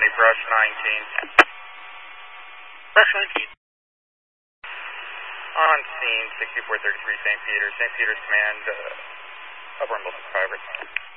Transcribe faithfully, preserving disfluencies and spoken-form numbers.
County, Brush nineteen. Brush nineteen. On scene, sixty-four thirty-three Saint Peter's. Saint Peter's Command, uh, upper and below five.